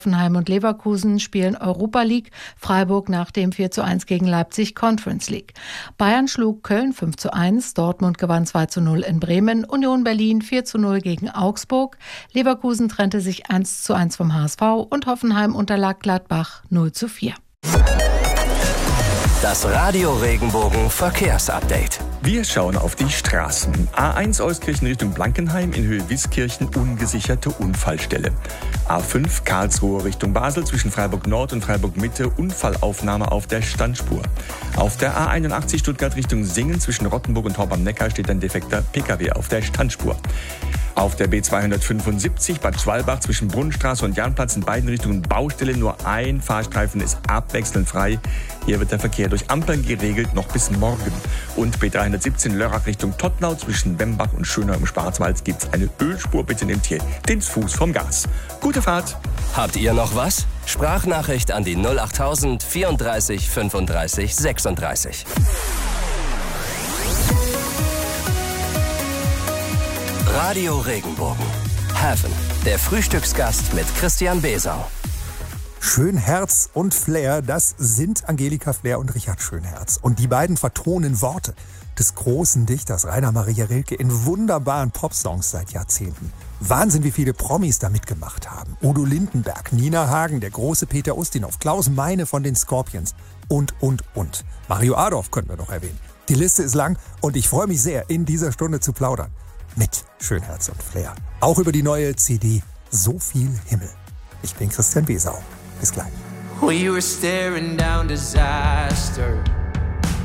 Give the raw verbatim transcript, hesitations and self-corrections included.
Hoffenheim und Leverkusen spielen Europa League, Freiburg nach dem vier zu eins gegen Leipzig Conference League. Bayern schlug Köln fünf zu eins, Dortmund gewann zwei zu null in Bremen, Union Berlin vier zu null gegen Augsburg, Leverkusen trennte sich eins zu eins vom H S V und Hoffenheim unterlag Gladbach null zu vier. Das Radio Regenbogen Verkehrsupdate. Wir schauen auf die Straßen. A eins Euskirchen Richtung Blankenheim in Höhe Wiskirchen, ungesicherte Unfallstelle. A fünf Karlsruhe Richtung Basel zwischen Freiburg Nord und Freiburg Mitte, Unfallaufnahme auf der Standspur. Auf der A einundachtzig Stuttgart Richtung Singen zwischen Rottenburg und Horb am Neckar steht ein defekter P K W auf der Standspur. Auf der B zweihundertfünfundsiebzig Bad Schwalbach zwischen Brunnenstraße und Jahnplatz in beiden Richtungen Baustelle. Nur ein Fahrstreifen ist abwechselnd frei. Hier wird der Verkehr durch Ampeln geregelt, noch bis morgen. Und B dreihundertsiebzehn Lörrach Richtung Tottenau zwischen Bembach und Schönau im Schwarzwald gibt es eine Ölspur. Bitte nehmt hier den Fuß vom Gas. Gute Fahrt! Habt ihr noch was? Sprachnachricht an die null achttausend vierunddreißig fünfunddreißig sechsunddreißig. Radio Regenbogen. Heaven. Der Frühstücksgast mit Christian Besau. Schönherz und Flair, das sind Angelika Flair und Richard Schönherz. Und die beiden vertonen Worte des großen Dichters Rainer Maria Rilke in wunderbaren Popsongs seit Jahrzehnten. Wahnsinn, wie viele Promis da mitgemacht haben. Udo Lindenberg, Nina Hagen, der große Peter Ustinov, Klaus Meine von den Scorpions und, und, und. Mario Adorf könnten wir noch erwähnen. Die Liste ist lang und ich freue mich sehr, in dieser Stunde zu plaudern. Mit Schönherz und Flair. Auch über die neue C D So viel Himmel. Ich bin Christian Besau. Bis gleich. We were staring down disaster.